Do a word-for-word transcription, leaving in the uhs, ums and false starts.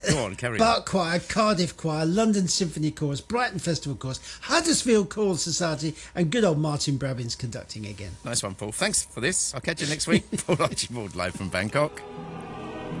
Go on, carry on. Bart Choir, Cardiff Choir, London Symphony Chorus, Brighton Festival Chorus, Huddersfield Choral Society, and good old Martin Brabbins conducting again. Nice one, Paul. Thanks for this. I'll catch you next week. Paul Archibald live from Bangkok.